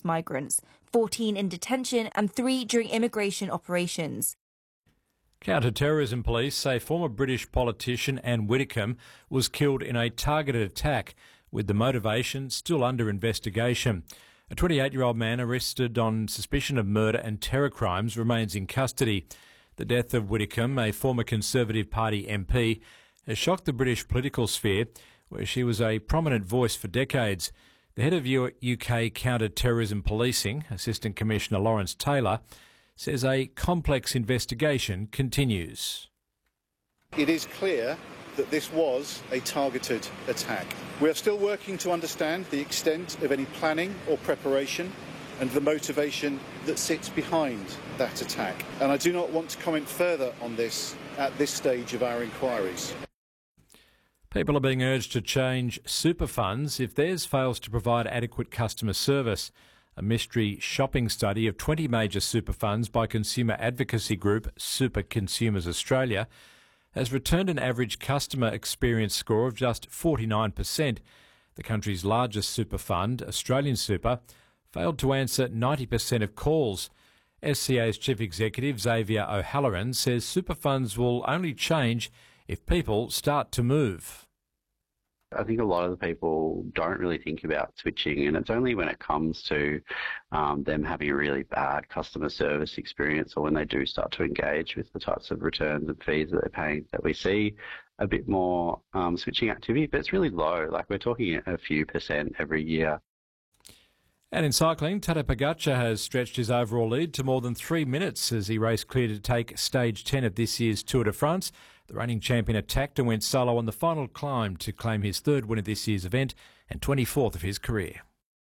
forced migrants, 14 in detention and 3 during immigration operations. Counter-terrorism police say former British politician Anne Widdecombe was killed in a targeted attack, with the motivation still under investigation. A 28-year-old man arrested on suspicion of murder and terror crimes remains in custody. The death of Widdecombe, a former Conservative Party MP, has shocked the British political sphere, where she was a prominent voice for decades. The head of UK counter-terrorism policing, Assistant Commissioner Lawrence Taylor, says a complex investigation continues. It is clear that this was a targeted attack. We are still working to understand the extent of any planning or preparation and the motivation that sits behind that attack. And I do not want to comment further on this at this stage of our inquiries. People are being urged to change super funds if theirs fails to provide adequate customer service. A mystery shopping study of 20 major super funds by consumer advocacy group Super Consumers Australia has returned an average customer experience score of just 49%. The country's largest super fund, Australian Super, failed to answer 90% of calls. SCA's Chief Executive Xavier O'Halloran says super funds will only change if people start to move. I think a lot of the people don't really think about switching, and it's only when it comes to them having a really bad customer service experience, or when they do start to engage with the types of returns and fees that they're paying, that we see a bit more switching activity. But it's really low, like we're talking a few percent every year. And in cycling, Tadej Pogacar has stretched his overall lead to more than 3 minutes as he raced clear to take stage 10 of this year's Tour de France. The reigning champion attacked and went solo on the final climb to claim his 3rd win of this year's event and 24th of his career.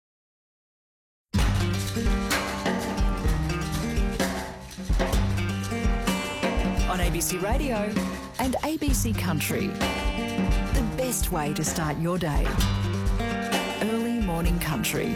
On ABC Radio and ABC Country, the best way to start your day. Early morning country.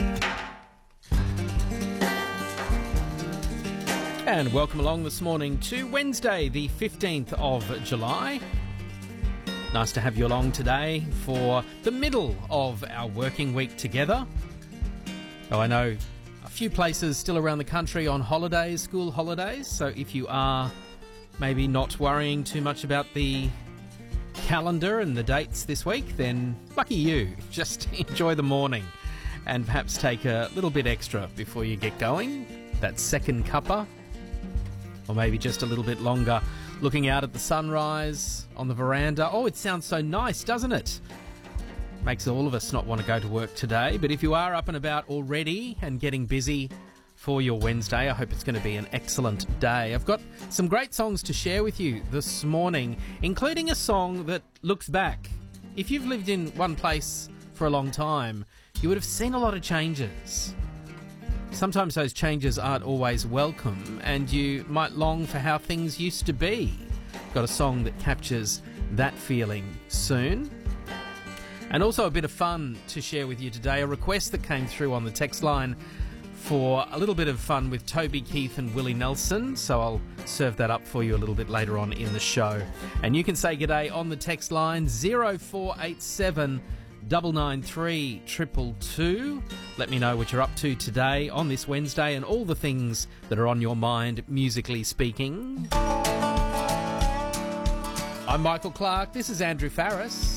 And welcome along this morning to Wednesday, the 15th of July. Nice to have you along today for the middle of our working week together. Oh, I know a few places still around the country on holidays, school holidays, so if you are maybe not worrying too much about the calendar and the dates this week, then lucky you. Just enjoy the morning and perhaps take a little bit extra before you get going. That second cuppa. Or maybe just a little bit longer, looking out at the sunrise on the veranda. Oh, it sounds so nice, doesn't it? Makes all of us not want to go to work today. But if you are up and about already and getting busy for your Wednesday, I hope it's going to be an excellent day. I've got some great songs to share with you this morning, including a song that looks back. If you've lived in one place for a long time, you would have seen a lot of changes. Sometimes those changes aren't always welcome, and you might long for how things used to be. Got a song that captures that feeling soon. And also a bit of fun to share with you today, a request that came through on the text line for a little bit of fun with Toby Keith and Willie Nelson, so I'll serve that up for you a little bit later on in the show. And you can say g'day on the text line 0487 993 222. Let me know what you're up to today on this Wednesday and all the things that are on your mind, musically speaking. I'm Michael Clark. This is Andrew Farris.